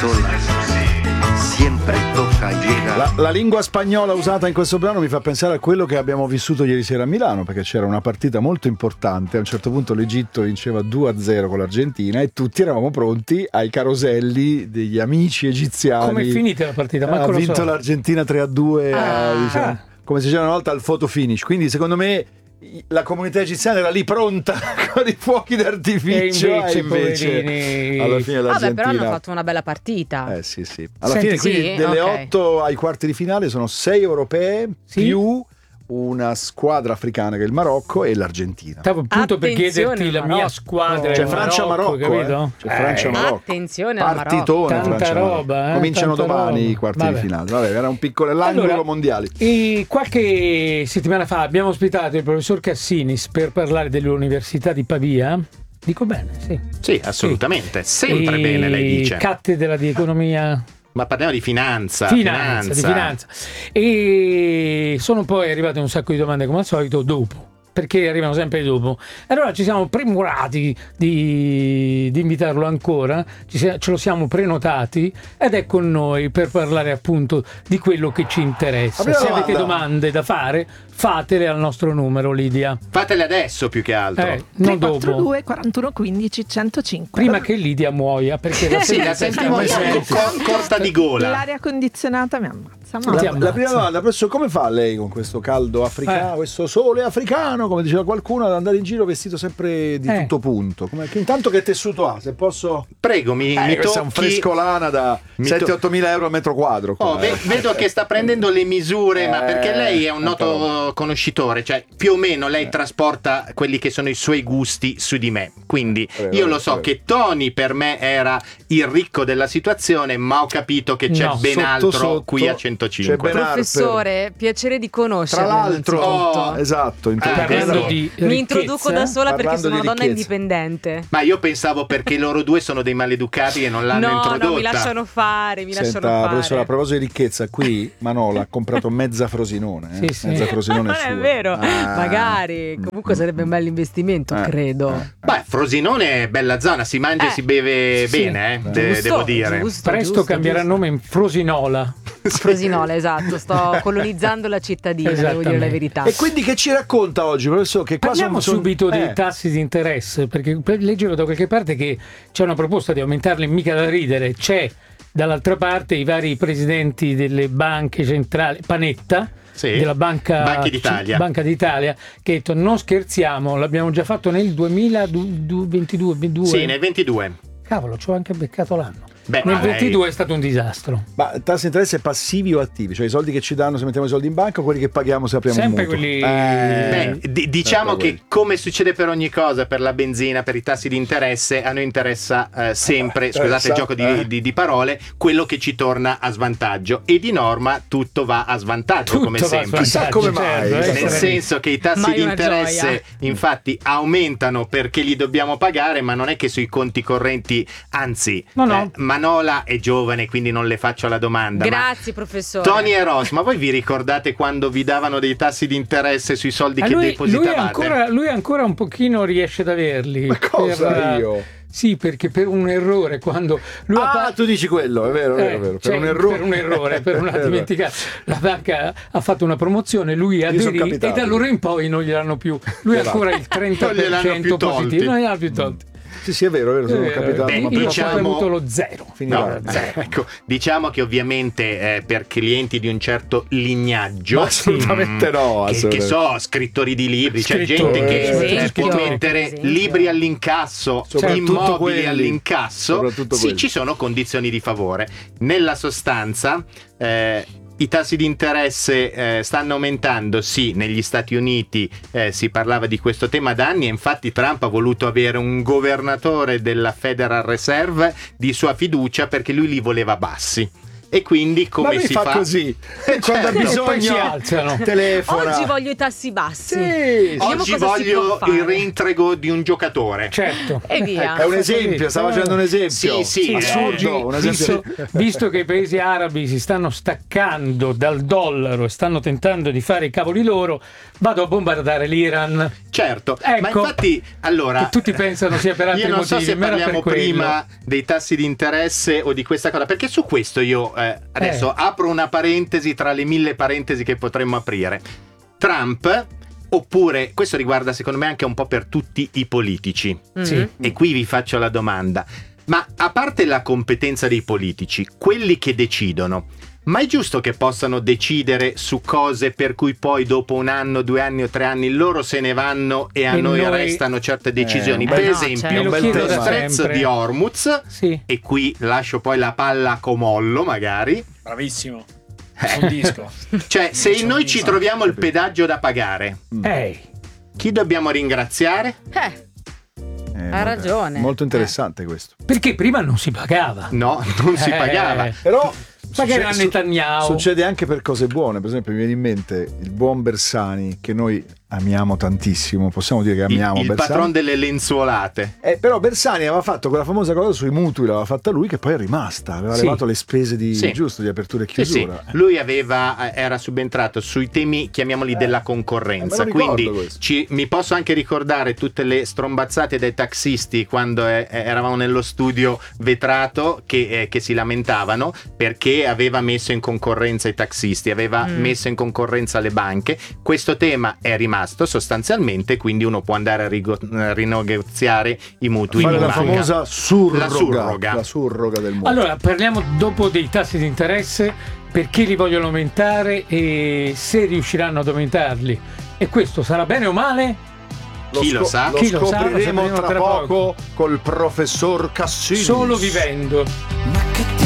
sola, siempre toca y llega. La lingua spagnola usata in questo brano mi fa pensare a quello che abbiamo vissuto ieri sera a Milano, perché c'era una partita molto importante. A un certo punto l'Egitto vinceva 2-0 con l'Argentina e tutti eravamo pronti ai caroselli degli amici egiziani. Come è finita la partita? Ha vinto l'Argentina 3-2, diciamo, come si diceva una volta al photo finish. Quindi secondo me la comunità egiziana era lì pronta con i fuochi d'artificio e invece alla fine l'Argentina. Vabbè, però hanno fatto una bella partita. Sì. Alla fine quindi delle 8 ai quarti di finale sono 6 europee più una squadra africana che è il Marocco e l'Argentina. Stavo appunto per chiederti la mia squadra. C'è Francia-Marocco, capito? C'è Francia-Marocco. Attenzione al Marocco. Partitone, tanta roba. Cominciano tanta domani roba. i quarti di finale. Vabbè, era un piccolo l'angolo mondiali. E qualche settimana fa abbiamo ospitato il professor Cassinis per parlare dell'Università di Pavia. Dico bene, sì. Sì, assolutamente. Sempre bene, lei dice. Cattedra di economia. Ma parliamo di finanza. Di finanza. E sono poi arrivate un sacco di domande come al solito dopo, perché arrivano sempre dopo. Allora ci siamo premurati di invitarlo ancora, ce lo siamo prenotati ed è con noi per parlare appunto di quello che ci interessa. Se avete domande da fare, fatele al nostro numero, Lidia. Fatele adesso più che altro. Non dopo. 342 41 15 105. Prima che Lidia muoia, perché la sentiamo corta di gola. L'aria condizionata mi ammazza. La prima domanda, professor, come fa lei con questo caldo africano, questo sole africano, come diceva qualcuno, ad andare in giro vestito sempre di tutto punto? Intanto che tessuto ha, se posso? Prego, mi questo tocchi. è un frescolana da 7-8 mila euro al metro quadro. Vedo che sta prendendo le misure, ma perché lei è un noto conoscitore, cioè più o meno lei trasporta quelli che sono i suoi gusti su di me. Quindi io lo so che Tony per me era il ricco della situazione, ma ho capito che c'è ben altro qui a 105. Professore, piacere di conoscerla. Tra l'altro, esatto, mi introduco da sola perché sono una donna indipendente. Ma io pensavo perché loro due sono dei maleducati e non l'hanno introdotta. No, mi lasciano fare. Professore, a proposito di ricchezza, qui Manola ha comprato mezza Frosinone. Mezza Frosinone non è vero, magari. Comunque sarebbe un bel investimento, credo. Beh, Frosinone è bella zona, si mangia e si beve bene, devo dire. Presto cambierà nome in Frosinola. Frosinola, esatto, sto colonizzando la cittadina, devo dire la verità. E quindi che ci racconta oggi, professore? Che parliamo subito dei tassi di interesse, perché leggevo da qualche parte che c'è una proposta di aumentarli, mica da ridere. C'è dall'altra parte i vari presidenti delle banche centrali, Panetta, della Banca d'Italia, che ha detto non scherziamo, l'abbiamo già fatto nel 2022. Sì, nel 22. Cavolo, ci ho anche beccato l'anno. Nel 22 è stato un disastro. Ma tassi di interesse passivi o attivi? Cioè i soldi che ci danno se mettiamo i soldi in banca o quelli che paghiamo se apriamo sempre un mutuo? Quelli... diciamo che come succede per ogni cosa, per la benzina, per i tassi di interesse, a noi interessa sempre, scusate il gioco di parole, quello che ci torna a svantaggio, e di norma tutto va a svantaggio, come sempre. Chissà come mai. Nel senso che i tassi di interesse infatti aumentano perché li dobbiamo pagare, ma non è che sui conti correnti, anzi Manola è giovane, quindi non le faccio la domanda. Grazie, professore. Tony e Ross, ma voi vi ricordate quando vi davano dei tassi di interesse sui soldi che depositavate? Lui ancora un pochino riesce ad averli. Ma cosa io? Sì, perché per un errore quando lui tu dici quello, è vero, per un errore, per una dimenticata, la banca ha fatto una promozione, lui aderì e da allora in poi non gliel'hanno più. Lui ha ancora il 30% positivo, non gliel'hanno più tolti. Sì, è vero, sono capitato. Io ho avuto lo zero. Ecco, diciamo che ovviamente per clienti di un certo lignaggio, assolutamente no, che so, scrittori di libri, c'è gente che può mettere libri all'incasso, immobili all'incasso, ci sono condizioni di favore. Nella sostanza i tassi di interesse stanno aumentando, negli Stati Uniti si parlava di questo tema da anni, e infatti Trump ha voluto avere un governatore della Federal Reserve di sua fiducia perché lui li voleva bassi. e quindi come si fa? Così quando ha poi si bisogno alzano. telefona. Oggi voglio i tassi bassi. Sì. Vediamo Oggi cosa si può voglio fare. il reintegro di un giocatore. Certo. E via. È un esempio, stava facendo un esempio. Sì, assurdo, un esempio. Visto che i paesi arabi si stanno staccando dal dollaro e stanno tentando di fare i cavoli loro, vado a bombardare l'Iran. Certo, Ecco, ma infatti allora che tutti pensano sia per altri io non motivi, so se ma era parliamo per quello. prima dei tassi di interesse o di questa cosa, perché su questo io adesso apro una parentesi tra le 1000 parentesi che potremmo aprire. Trump, oppure questo riguarda secondo me anche un po' per tutti i politici. Sì. E qui vi faccio la domanda: ma a parte la competenza dei politici, quelli che decidono, ma è giusto che possano decidere su cose per cui poi dopo 1 anno, 2 anni o 3 anni loro se ne vanno e a noi restano certe decisioni? Per esempio, lo Stretto di Hormuz, e qui lascio poi la palla a Comollo magari. Bravissimo. Un disco. Cioè, se noi ci troviamo il pedaggio da pagare, chi dobbiamo ringraziare? Ha ragione. Molto interessante questo. Perché prima non si pagava. No, non si pagava. Però Magari a Netanyahu. Succede anche per cose buone. Per esempio mi viene in mente il buon Bersani, che noi amiamo tantissimo, possiamo dire che amiamo il Bersani. patron delle lenzuolate. Però Bersani aveva fatto quella famosa cosa sui mutui, l'aveva fatta lui, che poi è rimasta, aveva levato le spese di giusto di apertura e chiusura. Sì. Lui era subentrato sui temi, chiamiamoli, della concorrenza, quindi mi posso anche ricordare tutte le strombazzate dai taxisti quando eravamo nello studio vetrato che si lamentavano perché aveva messo in concorrenza i taxisti, aveva messo in concorrenza le banche. Questo tema è rimasto sostanzialmente, quindi uno può andare a rinegoziare i mutui in la banca. famosa surroga. La surroga del mutuo. Allora, parliamo dopo dei tassi di interesse, perché li vogliono aumentare e se riusciranno ad aumentarli. E questo sarà bene o male? Chi lo sa? Lo scopriremo tra poco col professor Cassini. Solo vivendo.